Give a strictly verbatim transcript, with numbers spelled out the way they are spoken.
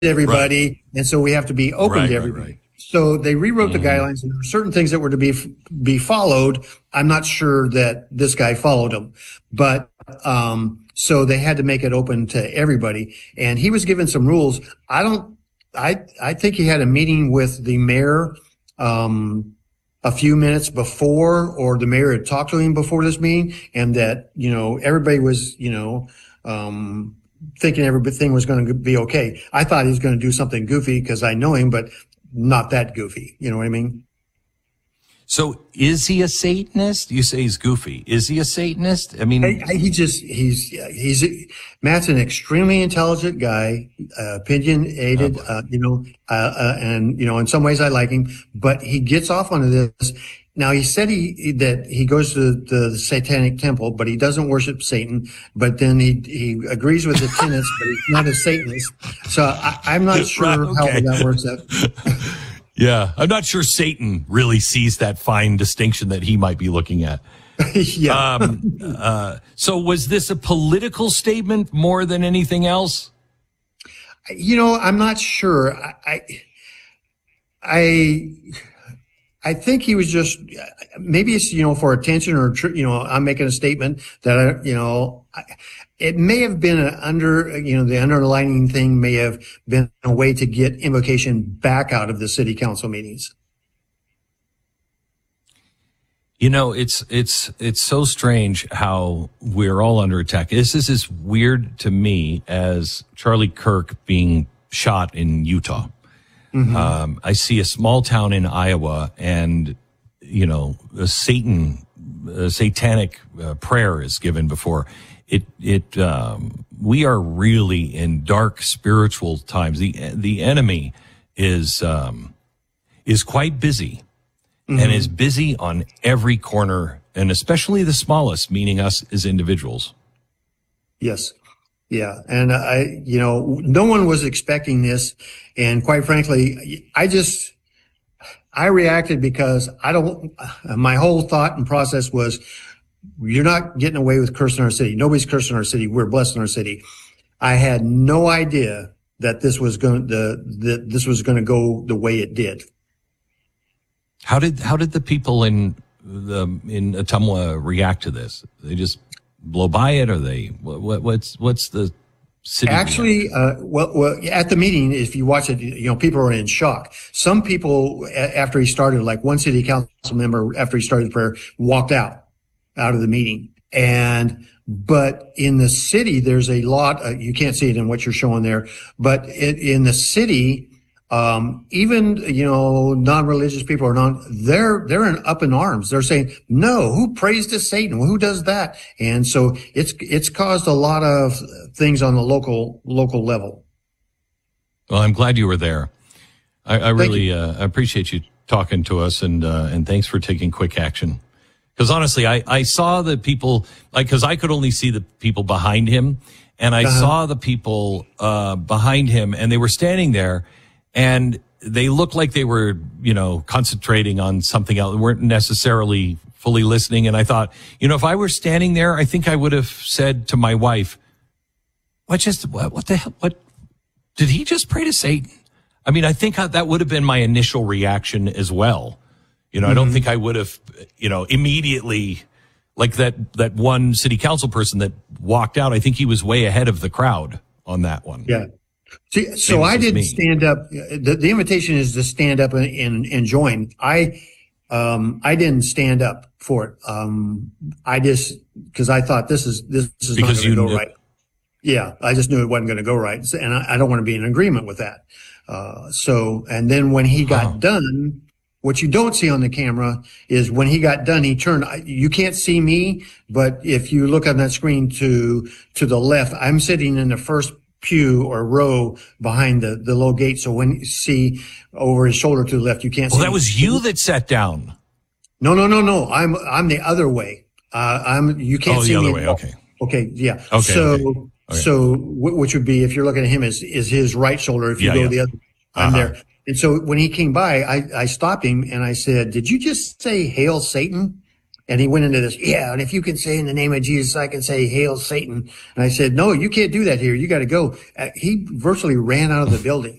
everybody, right. and so we have to be open right, to everybody. Right, right. So they rewrote mm. the guidelines, and there were certain things that were to be be followed. I'm not sure that this guy followed them, but um, so they had to make it open to everybody. And he was given some rules. I don't. I I think he had a meeting with the mayor um, a few minutes before, or the mayor had talked to him before this meeting, and that you know everybody was you know. Um, thinking everything was going to be okay. I thought he was going to do something goofy because I know him, but not that goofy. You know what I mean? So is he a Satanist? You say he's goofy. Is he a Satanist? I mean, I, I, he just, he's, he's, Matt's an extremely intelligent guy, uh, opinionated, oh, uh, you know, uh, uh, and, you know, in some ways I like him, but he gets off onto this. Now, he said he, that he goes to the Satanic Temple, but he doesn't worship Satan. But then he, he agrees with the tenets, but he's not a Satanist. So I, I'm not sure right, okay. how that works out. Yeah. I'm not sure Satan really sees that fine distinction that he might be looking at. yeah. Um, uh, so was this a political statement more than anything else? You know, I'm not sure. I, I, I I think he was just, maybe it's, you know, for attention or, you know, I'm making a statement that, I, you know, I, it may have been an under, you know, the underlining thing may have been a way to get invocation back out of the city council meetings. You know, it's, it's, it's so strange how we're all under attack. This is as weird to me as Charlie Kirk being shot in Utah. Mm-hmm. Um, I see a small town in Iowa and, you know, a Satan, a satanic uh, prayer is given before it, it, um, we are really in dark spiritual times. The, the enemy is, um, is quite busy mm-hmm. and is busy on every corner, and especially the smallest, meaning us as individuals. Yes. Yeah. And I, you know, no one was expecting this. And quite frankly, I just, I reacted because I don't, my whole thought and process was, you're not getting away with cursing our city. Nobody's cursing our city. We're blessed in our city. I had no idea that this was going to, that this was going to go the way it did. How did, how did the people in the, in Ottumwa react to this? They just blow by it, or they, what, what's, what's the city? Actually, uh, well, well, at the meeting, if you watch it, you know, people are in shock. Some people, after he started, like one city council member, after he started the prayer, walked out, out of the meeting. And, but in the city, there's a lot, uh, you can't see it in what you're showing there, but it, in the city, Um, even, you know, non-religious people are non, they're, they're in, up in arms. They're saying, no, who prays to Satan? Who does that? And so it's, it's caused a lot of things on the local, local level. Well, I'm glad you were there. I, I really, uh, appreciate you talking to us, and, uh, and thanks for taking quick action. Cause honestly, I, I saw the people, like, cause I could only see the people behind him, and I uh-huh. saw the people, uh, behind him, and they were standing there. And they looked like they were, you know, concentrating on something else. They weren't necessarily fully listening. And I thought, you know, if I were standing there, I think I would have said to my wife, what just, what, what the hell, what, did he just pray to Satan? I mean, I think that would have been my initial reaction as well. You know, mm-hmm. I don't think I would have, you know, immediately, like that, that one city council person that walked out. I think he was way ahead of the crowd on that one. Yeah. See, so I didn't stand up. The, the invitation is to stand up and, and, and join. I, um, I didn't stand up for it. Um, I just, cause I thought this is, this is not going to go right. Yeah. I just knew it wasn't going to go right. And I, I don't want to be in agreement with that. Uh, so, and then when he got Wow. done, what you don't see on the camera is when he got done, he turned, you can't see me, but if you look on that screen to, to the left, I'm sitting in the first pew or row behind the, the low gate. So when you see over his shoulder to the left, you can't well, see. Well, that was you that sat down. No, no, no, no. I'm, I'm the other way. Uh, I'm, you can't oh, see the other me. way. Okay. Okay. Yeah. Okay. So, okay. Okay. so which would be, if you're looking at him, is, is his right shoulder. If you yeah, go yeah. the other, I'm uh-huh. there. And so when he came by, I, I stopped him and I said, did you just say, "Hail Satan"? And he went into this, yeah, and if you can say in the name of Jesus, I can say, "Hail Satan." And I said, no, you can't do that here. You got to go. Uh, he virtually ran out of the building.